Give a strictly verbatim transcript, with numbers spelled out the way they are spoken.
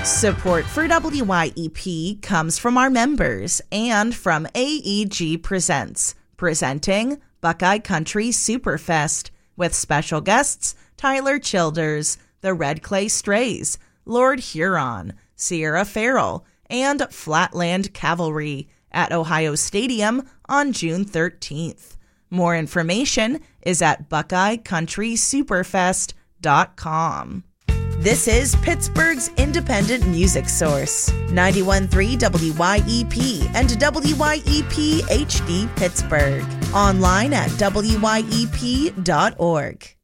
Support for W Y E P comes from our members and from A E G Presents, presenting Buckeye Country Superfest with special guests Tyler Childers, the Red Clay Strays, Lord Huron, Sierra Farrell, and Flatland Cavalry at Ohio Stadium on June thirteenth. More information is at buckeye country superfest dot com. This is Pittsburgh's independent music source, ninety-one point three W Y E P and W Y E P H D Pittsburgh. Online at W Y E P dot org.